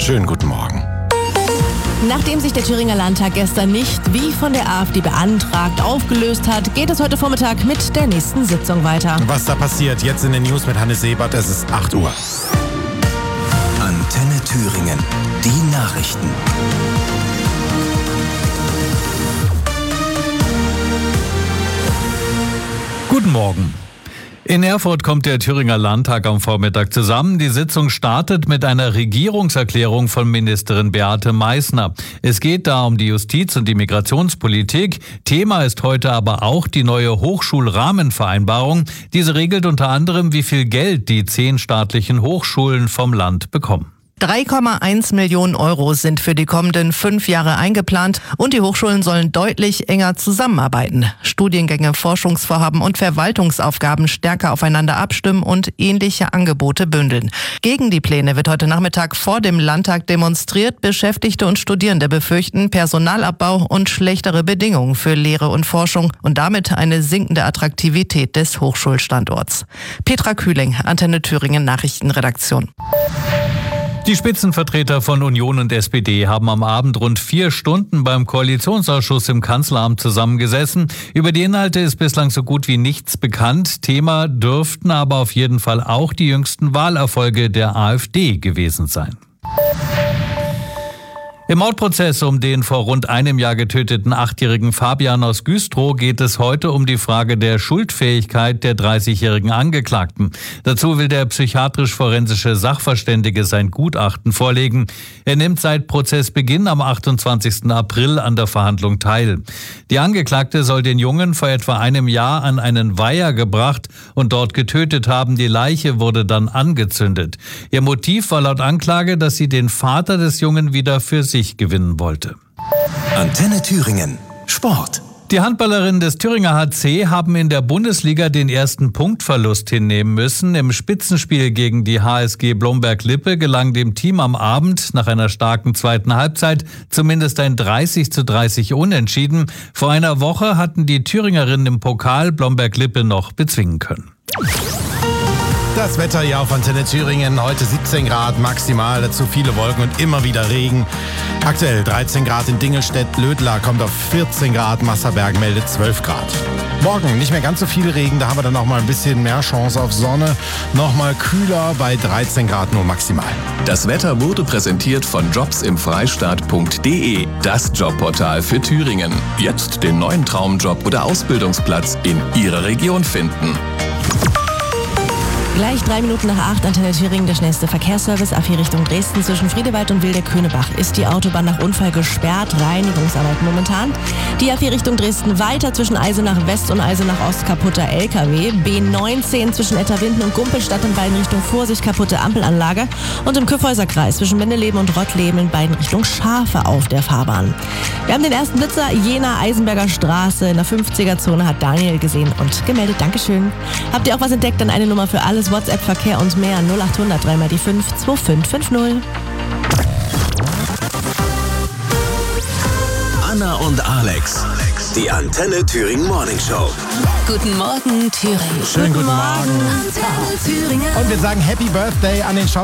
Schönen guten Morgen. Nachdem sich der Thüringer Landtag gestern nicht, wie von der AfD beantragt, aufgelöst hat, geht es heute Vormittag mit der nächsten Sitzung weiter. Was da passiert, jetzt in den News mit Hannes Sebert, es ist 8 Uhr. Antenne Thüringen, die Nachrichten. Guten Morgen. In Erfurt kommt der Thüringer Landtag am Vormittag zusammen. Die Sitzung startet mit einer Regierungserklärung von Ministerin Beate Meißner. Es geht da um die Justiz- und die Migrationspolitik. Thema ist heute aber auch die neue Hochschulrahmenvereinbarung. Diese regelt unter anderem, wie viel Geld die 10 staatlichen Hochschulen vom Land bekommen. 3,1 Millionen Euro sind für die kommenden 5 Jahre eingeplant und die Hochschulen sollen deutlich enger zusammenarbeiten. Studiengänge, Forschungsvorhaben und Verwaltungsaufgaben stärker aufeinander abstimmen und ähnliche Angebote bündeln. Gegen die Pläne wird heute Nachmittag vor dem Landtag demonstriert. Beschäftigte und Studierende befürchten Personalabbau und schlechtere Bedingungen für Lehre und Forschung und damit eine sinkende Attraktivität des Hochschulstandorts. Petra Kühling, Antenne Thüringen Nachrichtenredaktion. Die Spitzenvertreter von Union und SPD haben am Abend rund 4 Stunden beim Koalitionsausschuss im Kanzleramt zusammengesessen. Über die Inhalte ist bislang so gut wie nichts bekannt. Thema dürften aber auf jeden Fall auch die jüngsten Wahlerfolge der AfD gewesen sein. Im Mordprozess um den vor rund einem Jahr getöteten 8-jährigen Fabian aus Güstrow geht es heute um die Frage der Schuldfähigkeit der 30-jährigen Angeklagten. Dazu will der psychiatrisch-forensische Sachverständige sein Gutachten vorlegen. Er nimmt seit Prozessbeginn am 28. April an der Verhandlung teil. Die Angeklagte soll den Jungen vor etwa einem Jahr an einen Weiher gebracht und dort getötet haben. Die Leiche wurde dann angezündet. Ihr Motiv war laut Anklage, dass sie den Vater des Jungen wieder für sich gewinnen wollte. Antenne Thüringen, Sport. Die Handballerinnen des Thüringer HC haben in der Bundesliga den ersten Punktverlust hinnehmen müssen. Im Spitzenspiel gegen die HSG Blomberg-Lippe gelang dem Team am Abend nach einer starken zweiten Halbzeit zumindest ein 30:30 Unentschieden. Vor einer Woche hatten die Thüringerinnen im Pokal Blomberg-Lippe noch bezwingen können. Das Wetter hier auf Antenne Thüringen, heute 17 Grad maximal, dazu viele Wolken und immer wieder Regen. Aktuell 13 Grad in Dingelstedt, Lödla kommt auf 14 Grad, Masserberg meldet 12 Grad. Morgen nicht mehr ganz so viel Regen, da haben wir dann noch mal ein bisschen mehr Chance auf Sonne. Nochmal kühler bei 13 Grad nur maximal. Das Wetter wurde präsentiert von jobsimfreistaat.de, das Jobportal für Thüringen. Jetzt den neuen Traumjob oder Ausbildungsplatz in Ihrer Region finden. Gleich 3 Minuten nach 8, Antenne Thüringen, der schnellste Verkehrsservice. A4 Richtung Dresden zwischen Friedewald und Wildeck-Köhnebach ist die Autobahn nach Unfall gesperrt. Reinigungsarbeiten momentan. Die A4 Richtung Dresden weiter zwischen Eisenach West und Eisenach Ost kaputter LKW. B19 zwischen Etterwinden und Gumpelstadt in beiden Richtungen Vorsicht, kaputte Ampelanlage. Und im Kyffhäuserkreis zwischen Mendeleben und Rottleben in beiden Richtungen Schafe auf der Fahrbahn. Wir haben den ersten Blitzer Jena Eisenberger Straße in der 50er-Zone hat Daniel gesehen und gemeldet. Dankeschön. Habt ihr auch was entdeckt? Dann eine Nummer für alles. WhatsApp-Verkehr und mehr 0800 3 die 5 2550. Anna und Alex, die Antenne Thüringen Morning Show. Guten Morgen, Thüringen. Schönen guten Morgen. Antenne Thüringen. Und wir sagen Happy Birthday an den